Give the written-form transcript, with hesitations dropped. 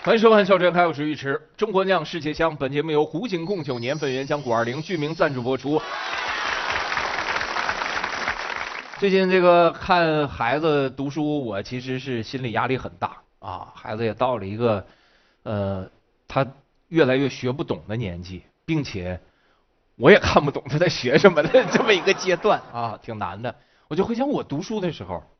欢迎收看《笑车开》，我是尉迟。中国酿世界香，本节目由湖景贡酒年份原香520剧名赞助播出。最近这个看孩子读书，我其实是心理压力很大啊。孩子也到了一个他越来越学不懂的年纪，并且我也看不懂他在学什么的这么一个阶段啊，挺难的。我就回想我读书的时候，